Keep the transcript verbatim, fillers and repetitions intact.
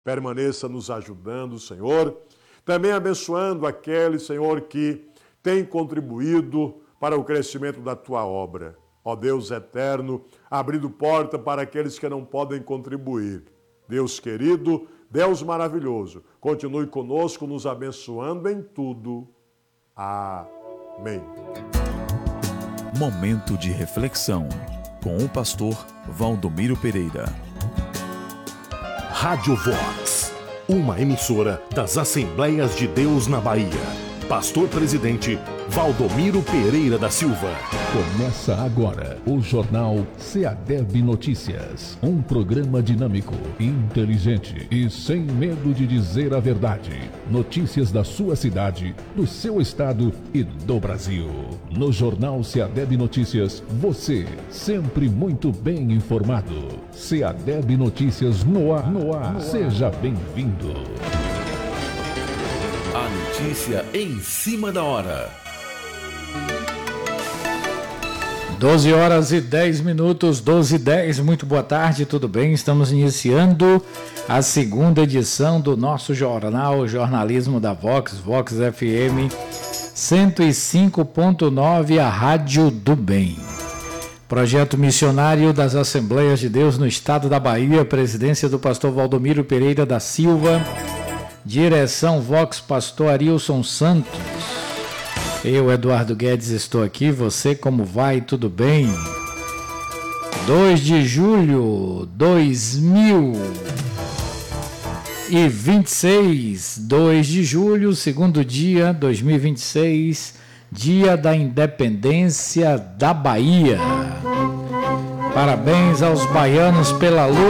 permaneça nos ajudando, Senhor. Também abençoando aqueles, Senhor, que têm contribuído para o crescimento da Tua obra. Ó Deus eterno, abrindo porta para aqueles que não podem contribuir. Deus querido, Deus maravilhoso, continue conosco, nos abençoando em tudo. Amém. Momento de reflexão com o pastor Valdomiro Pereira. Rádio Vox, uma emissora das Assembleias de Deus na Bahia. Pastor Presidente Valdomiro Pereira da Silva. Começa agora o Jornal SEADEB Notícias. Um programa dinâmico, inteligente e sem medo de dizer a verdade. Notícias da sua cidade, do seu estado e do Brasil. No Jornal SEADEB Notícias, você sempre muito bem informado. SEADEB Notícias no ar, no ar. Seja bem-vindo. A notícia em cima da hora. doze horas e dez minutos, doze e dez, muito boa tarde, tudo bem? Estamos iniciando a segunda edição do nosso jornal, Jornalismo da Vox, Vox F M cento e cinco ponto nove, a Rádio do Bem. Projeto missionário das Assembleias de Deus no estado da Bahia, presidência do pastor Valdomiro Pereira da Silva, direção Vox, pastor Arilson Santos. Eu, Eduardo Guedes, estou aqui. Você, como vai? Tudo bem? dois de julho de dois mil e vinte e seis, dois de julho, segundo dia, dois mil e vinte e seis, dia da independência da Bahia. Parabéns aos baianos pela luta